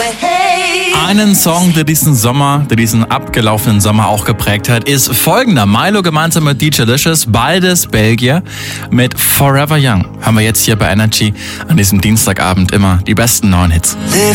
Einen Song, der diesen abgelaufenen Sommer auch geprägt hat, ist folgender. Milo gemeinsam mit DJ Licious, beides Belgier, mit Forever Young. Haben wir jetzt hier bei Energy an diesem Dienstagabend immer die besten neuen Hits.